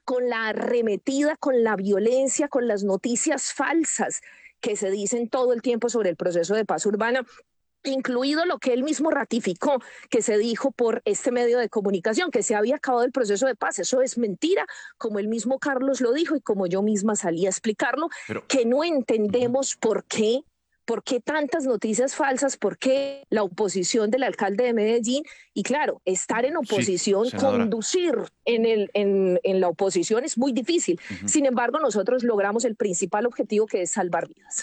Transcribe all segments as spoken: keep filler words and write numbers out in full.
con la arremetida, con la violencia, con las noticias falsas que se dicen todo el tiempo sobre el proceso de paz urbana, incluido lo que él mismo ratificó, que se dijo por este medio de comunicación, que se había acabado el proceso de paz. Eso es mentira, como el mismo Carlos lo dijo y como yo misma salí a explicarlo, Pero, que no ujú, entendemos por qué. ¿Por qué tantas noticias falsas? ¿Por qué la oposición del alcalde de Medellín? Y claro, estar en sí, oposición, senadora. conducir en, el, en, en la oposición es muy difícil. Ujú, Sin embargo, nosotros logramos el principal objetivo, que es salvar vidas.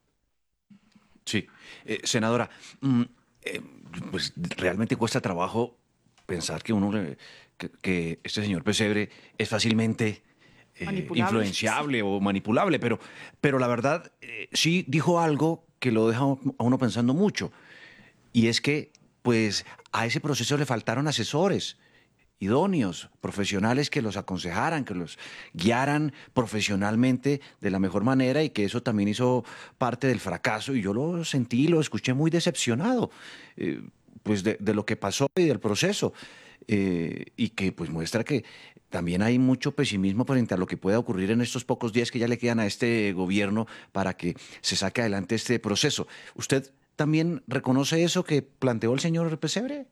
sí, Eh, senadora, mm, eh, pues realmente cuesta trabajo pensar que uno, le- que, que este señor Pesebre es fácilmente eh, Manipulable. Sí. influenciable o manipulable, pero, pero la verdad eh, sí dijo algo que lo deja a uno pensando mucho, y es que pues a ese proceso le faltaron asesores idóneos, profesionales que los aconsejaran, que los guiaran profesionalmente de la mejor manera, y que eso también hizo parte del fracaso, y yo lo sentí, lo escuché muy decepcionado, eh, pues de, de lo que pasó y del proceso, eh, y que pues muestra que también hay mucho pesimismo frente a lo que pueda ocurrir en estos pocos días que ya le quedan a este gobierno para que se saque adelante este proceso. ¿Usted también reconoce eso que planteó el señor Pesebre?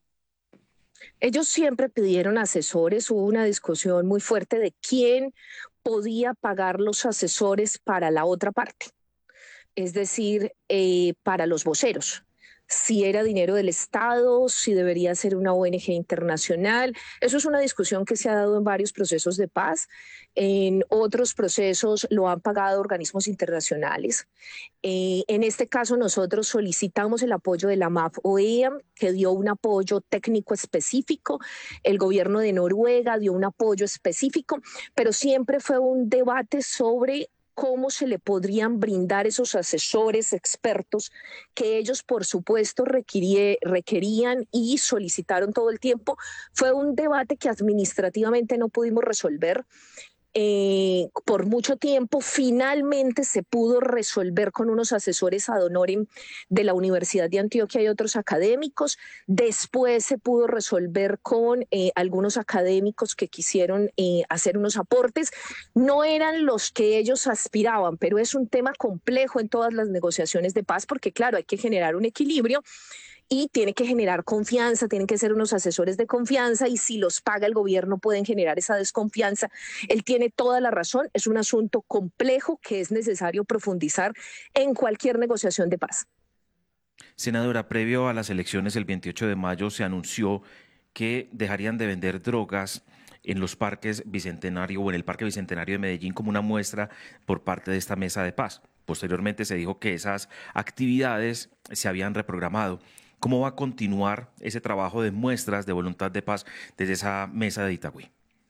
Ellos siempre pidieron asesores, hubo una discusión muy fuerte de quién podía pagar los asesores para la otra parte, es decir, eh, para los voceros. Si era dinero del Estado, si debería ser una O N G internacional. Eso es una discusión que se ha dado en varios procesos de paz. En otros procesos lo han pagado organismos internacionales. Eh, en este caso, nosotros solicitamos el apoyo de la M A F O E A M, que dio un apoyo técnico específico. El gobierno de Noruega dio un apoyo específico, pero siempre fue un debate sobre cómo se le podrían brindar esos asesores expertos que ellos, por supuesto, requirie, requerían y solicitaron todo el tiempo. Fue un debate que administrativamente no pudimos resolver. Eh, por mucho tiempo finalmente se pudo resolver con unos asesores ad honorem de la Universidad de Antioquia y otros académicos. Después se pudo resolver con eh, algunos académicos que quisieron eh, hacer unos aportes. No eran los que ellos aspiraban, pero es un tema complejo en todas las negociaciones de paz, porque claro, hay que generar un equilibrio y tiene que generar confianza, tienen que ser unos asesores de confianza, y si los paga el gobierno pueden generar esa desconfianza. Él tiene toda la razón, es un asunto complejo que es necesario profundizar en cualquier negociación de paz. Senadora, previo a las elecciones el veintiocho de mayo se anunció que dejarían de vender drogas en los parques Bicentenario o en el Parque Bicentenario de Medellín como una muestra por parte de esta mesa de paz. Posteriormente se dijo que esas actividades se habían reprogramado. ¿Cómo va a continuar ese trabajo de muestras de voluntad de paz desde esa mesa de Itagüí?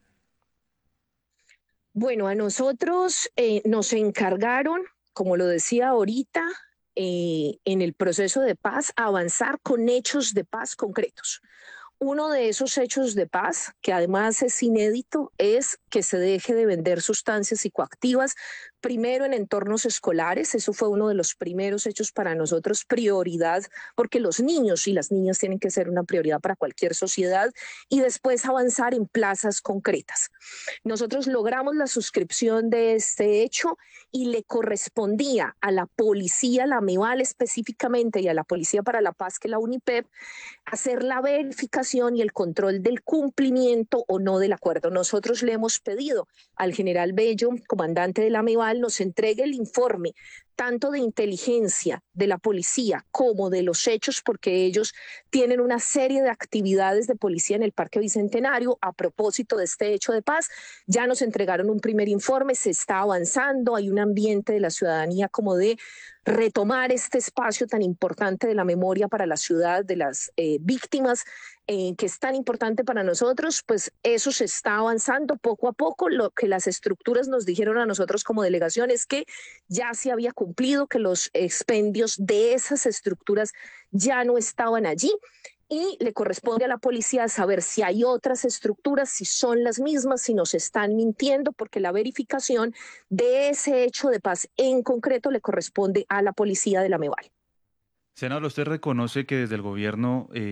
Bueno, a nosotros eh, nos encargaron, como lo decía ahorita, eh, en el proceso de paz, avanzar con hechos de paz concretos. Uno de esos hechos de paz, que además es inédito, es que se deje de vender sustancias psicoactivas, primero en entornos escolares. Eso fue uno de los primeros hechos para nosotros, prioridad, porque los niños y las niñas tienen que ser una prioridad para cualquier sociedad, y después avanzar en plazas concretas. Nosotros logramos la suscripción de este hecho y le correspondía a la policía, la MEVAL específicamente, y a la Policía para la Paz, que la UNIPEP, hacer la verificación y el control del cumplimiento o no del acuerdo. Nosotros le hemos pedido al general Bello, comandante de la MEVAL, nos entregue el informe tanto de inteligencia de la policía como de los hechos, porque ellos tienen una serie de actividades de policía en el Parque Bicentenario a propósito de este hecho de paz. Ya nos entregaron un primer informe, se está avanzando, hay un ambiente de la ciudadanía como de retomar este espacio tan importante de la memoria para la ciudad, de las eh, víctimas, eh, que es tan importante para nosotros. Pues eso se está avanzando poco a poco. Lo que las estructuras nos dijeron a nosotros como delegación es que ya se había cumplido, que los expendios de esas estructuras ya no estaban allí, y le corresponde a la policía saber si hay otras estructuras, si son las mismas, si nos están mintiendo, porque la verificación de ese hecho de paz en concreto le corresponde a la policía de la MEVAL. Senador, ¿usted reconoce que desde el gobierno eh,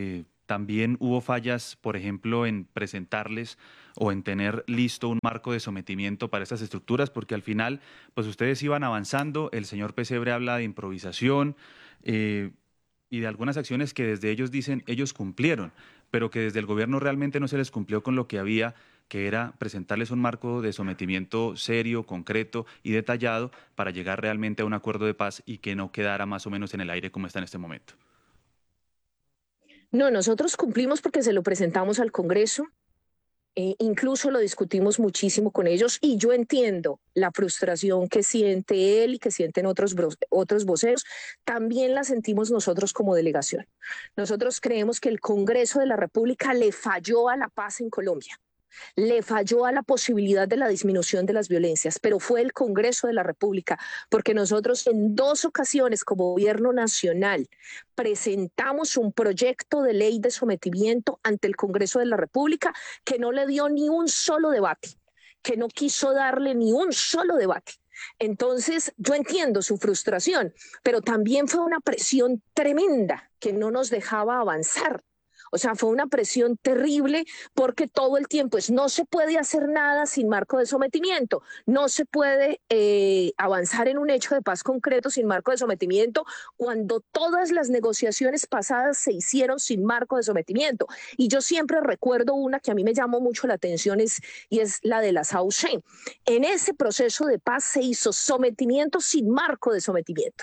también hubo fallas, por ejemplo, en presentarles o en tener listo un marco de sometimiento para estas estructuras, porque al final, pues ustedes iban avanzando, el señor Pesebre habla de improvisación eh, y de algunas acciones que desde ellos dicen ellos cumplieron, pero que desde el gobierno realmente no se les cumplió con lo que había, que era presentarles un marco de sometimiento serio, concreto y detallado para llegar realmente a un acuerdo de paz y que no quedara más o menos en el aire como está en este momento. No, nosotros cumplimos porque se lo presentamos al Congreso, eh, incluso lo discutimos muchísimo con ellos y yo entiendo la frustración que siente él y que sienten otros, otros voceros, también la sentimos nosotros como delegación. Nosotros creemos que el Congreso de la República le falló a la paz en Colombia. Le falló a la posibilidad de la disminución de las violencias, pero fue el Congreso de la República, porque nosotros en dos ocasiones como gobierno nacional presentamos un proyecto de ley de sometimiento ante el Congreso de la República que no le dio ni un solo debate, que no quiso darle ni un solo debate. Entonces, yo entiendo su frustración, pero también fue una presión tremenda que no nos dejaba avanzar. O sea, fue una presión terrible porque todo el tiempo es no se puede hacer nada sin marco de sometimiento, no se puede eh, avanzar en un hecho de paz concreto sin marco de sometimiento cuando todas las negociaciones pasadas se hicieron sin marco de sometimiento. Y yo siempre recuerdo una que a mí me llamó mucho la atención es, y es la de la Saucé. En ese proceso de paz se hizo sometimiento sin marco de sometimiento.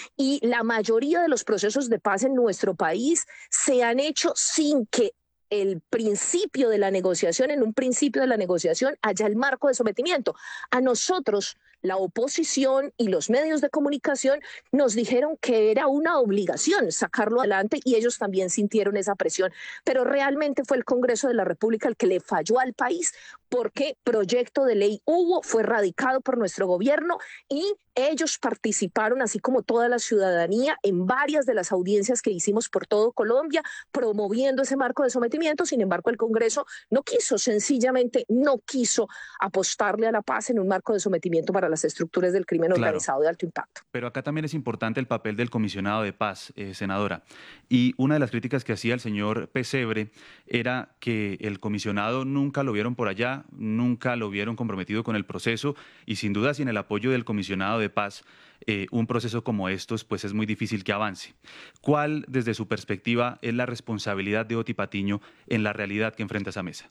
Y la mayoría de los procesos de paz en nuestro país se han hecho sin que el principio de la negociación, en un principio de la negociación, haya el marco de sometimiento. A nosotros, la oposición y los medios de comunicación nos dijeron que era una obligación sacarlo adelante y ellos también sintieron esa presión. Pero realmente fue el Congreso de la República el que le falló al país porque proyecto de ley hubo, fue radicado por nuestro gobierno y ellos participaron, así como toda la ciudadanía, en varias de las audiencias que hicimos por todo Colombia, promoviendo ese marco de sometimiento. Sin embargo, el Congreso no quiso, sencillamente no quiso apostarle a la paz en un marco de sometimiento para las estructuras del crimen Claro, organizado de alto impacto. pero acá también es importante el papel del comisionado de paz, eh, senadora. Y una de las críticas que hacía el señor Pesebre era que el comisionado nunca lo vieron por allá, nunca lo vieron comprometido con el proceso y sin duda sin el apoyo del comisionado de paz, eh, un proceso como estos pues es muy difícil que avance. ¿Cuál, desde su perspectiva, es la responsabilidad de Oti Patiño en la realidad que enfrenta esa mesa?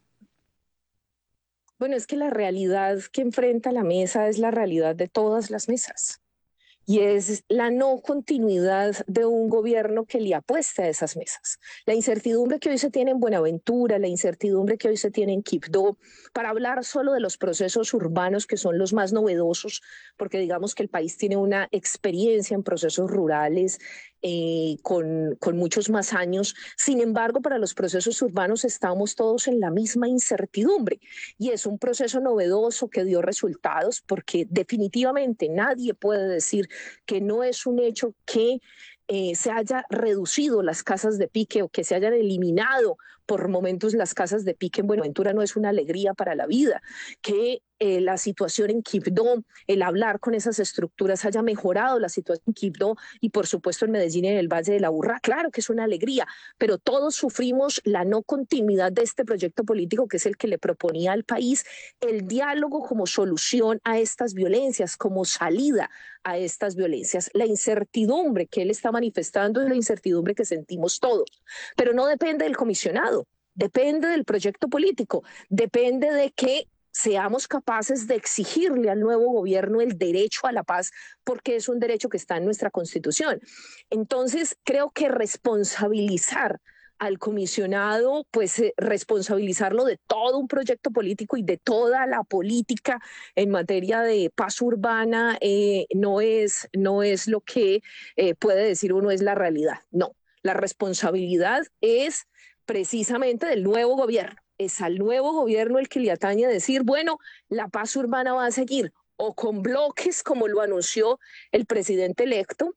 Bueno, es que la realidad que enfrenta la mesa es la realidad de todas las mesas. Y es la no continuidad de un gobierno que le apuesta a esas mesas. La incertidumbre que hoy se tiene en Buenaventura, la incertidumbre que hoy se tiene en Quibdó, para hablar solo de los procesos urbanos que son los más novedosos, porque digamos que el país tiene una experiencia en procesos rurales eh, con, con muchos más años. Sin embargo, para los procesos urbanos estamos todos en la misma incertidumbre y es un proceso novedoso que dio resultados porque definitivamente nadie puede decir que no es un hecho que eh, se haya reducido las casas de pique o que se hayan eliminado por momentos las casas de pique en Buenaventura no es una alegría para la vida, que eh, la situación en Quibdó, el hablar con esas estructuras haya mejorado la situación en Quibdó y por supuesto en Medellín y en el Valle de la Aburrá, claro que es una alegría, pero todos sufrimos la no continuidad de este proyecto político que es el que le proponía al país el diálogo como solución a estas violencias, como salida a estas violencias. La incertidumbre que él está manifestando es la incertidumbre que sentimos todos, pero no depende del comisionado. Depende del proyecto político, depende de que seamos capaces de exigirle al nuevo gobierno el derecho a la paz, porque es un derecho que está en nuestra Constitución. Entonces, creo que responsabilizar al comisionado, pues eh, responsabilizarlo de todo un proyecto político y de toda la política en materia de paz urbana, eh, no, es, no es lo que eh, puede decir uno es la realidad. No, la responsabilidad es precisamente del nuevo gobierno. Es al nuevo gobierno el que le atañe decir, bueno, la paz urbana va a seguir o con bloques como lo anunció el presidente electo,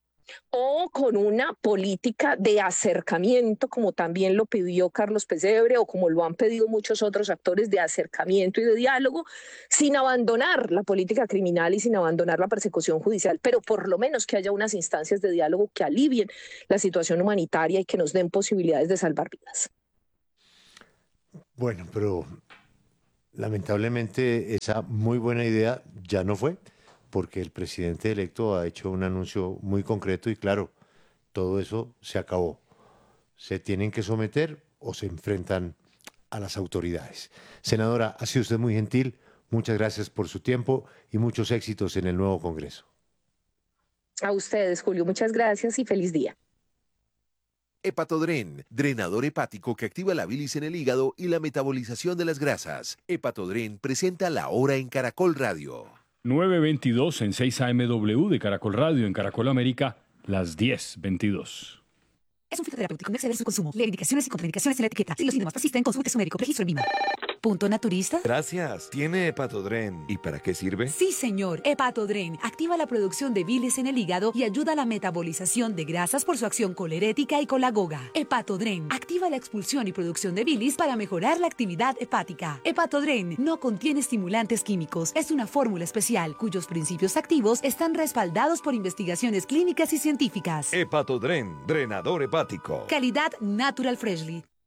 o con una política de acercamiento, como también lo pidió Carlos Pesebre, o como lo han pedido muchos otros actores, de acercamiento y de diálogo, sin abandonar la política criminal y sin abandonar la persecución judicial, pero por lo menos que haya unas instancias de diálogo que alivien la situación humanitaria y que nos den posibilidades de salvar vidas. Bueno, pero lamentablemente esa muy buena idea ya no fue, porque el presidente electo ha hecho un anuncio muy concreto y claro, todo eso se acabó. Se tienen que someter o se enfrentan a las autoridades. Senadora, ha sido usted muy gentil, muchas gracias por su tiempo y muchos éxitos en el nuevo Congreso. A ustedes, Julio, muchas gracias y feliz día. Hepatodren, drenador hepático que activa la bilis en el hígado y la metabolización de las grasas. Hepatodren presenta La Hora en Caracol Radio. nueve veintidós en seis A M W de Caracol Radio en Caracol América, las diez veintidós. Es un fitoterapéutico, no exceder su consumo. Lee indicaciones y contraindicaciones en la etiqueta. Si los síntomas persisten, consulte a su médico. Registro en Vima. ¿Punto naturista? Gracias. ¿Tiene Hepatodren? ¿Y para qué sirve? Sí, señor. Hepatodren activa la producción de bilis en el hígado y ayuda a la metabolización de grasas por su acción colerética y colagoga. Hepatodren activa la expulsión y producción de bilis para mejorar la actividad hepática. Hepatodren no contiene estimulantes químicos. Es una fórmula especial cuyos principios activos están respaldados por investigaciones clínicas y científicas. Hepatodren, drenador hepático. Calidad Natural Freshly.